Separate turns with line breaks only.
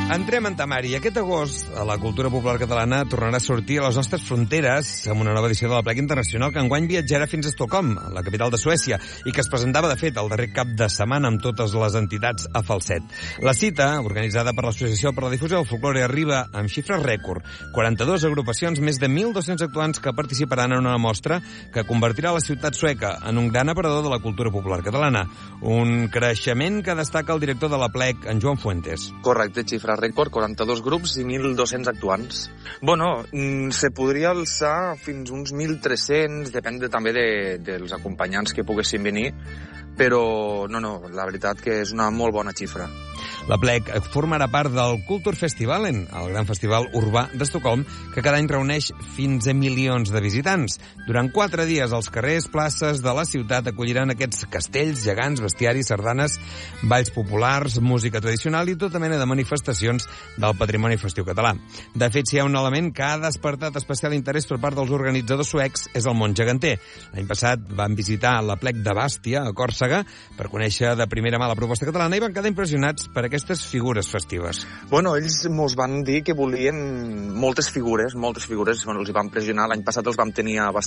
Entrem en temari. Aquest agost, la cultura popular catalana tornarà a sortir a les nostres fronteres amb una nova edició de la Plec Internacional que enguany viatjarà fins a Estocolm, la capital de Suècia, i que es presentava, de fet, el darrer cap de setmana amb totes les entitats a falset. La cita, organitzada per l'Associació per la Difusió del Folklore, arriba amb xifres rècord. 42 agrupacions, més de 1.200 actuants que participaran en una mostra que convertirà la ciutat sueca en un gran aparador de la cultura popular catalana. Un creixement que destaca el director de la Plec, en Joan Fuentes.
Correcte, xifra rècord, 42 grups i 1.200 actuants. Bueno, se podria alçar fins uns 1.300, depèn també dels acompanyants que poguessin venir, però la veritat que és una molt bona xifra.
La Plec formarà part del Kulturfestivalen, el gran festival urbà d'Estocolm, que cada any reuneix fins a milions de visitants. Durant 4 dies, els carrers, places de la ciutat acolliran aquests castells, gegants, bestiaris, sardanes, balls populars, música tradicional i tota mena de manifestacions del patrimoni festiu català. De fet, si hi ha un element que ha despertat especial interès per part dels organitzadors suecs és el món geganter. L'any passat van visitar la Plec de Bàstia, a Còrsega, per conèixer de primera mà la proposta catalana i van quedar impressionats per aquestes figures festives.
Bueno, ells mos van dir que volien moltes figures, els hi van pressionar. L'any passat els vam tenir a